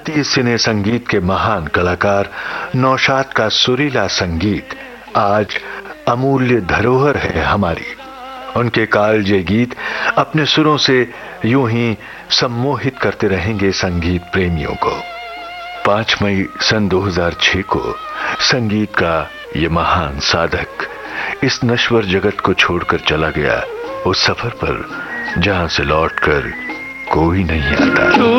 भारतीय सिने संगीत के महान कलाकार नौशाद का सुरीला संगीत आज अमूल्य धरोहर है हमारी। उनके कालजे गीत अपने सुरों से यूं ही सम्मोहित करते रहेंगे संगीत प्रेमियों को। 5 मई सन 2006 को संगीत का ये महान साधक इस नश्वर जगत को छोड़कर चला गया, उस सफर पर जहां से लौटकर कोई नहीं आता।